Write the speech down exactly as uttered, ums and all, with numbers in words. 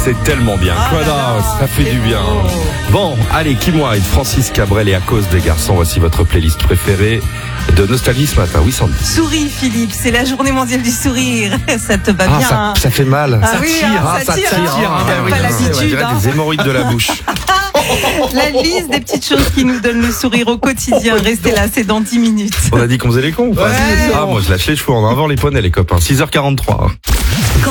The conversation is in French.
c'est tellement bien. Ah Quoi là là, là, ça fait c'est du bien. beau. Bon, allez, Kim Wilde, Francis Cabrel et À cause des garçons, voici votre playlist préférée de Nostalgie ce matin. Oui, Sandy. Souris, Philippe, c'est la journée mondiale du sourire. Ça te va Ah, bien. ça, hein. ça fait mal. Ah ça oui, tire, hein, hein, ça tire, hein. hein, On a oui, pas je sais, l'habitude, on dirait hein. des hémorroïdes de la bouche. La liste des petites choses qui nous donnent le sourire au quotidien. Restez là, c'est dans dix minutes. On a dit qu'on faisait les cons ou pas? Ouais. Ah, moi je lâche les cheveux en avant les poneys, les copains. six heures quarante-trois.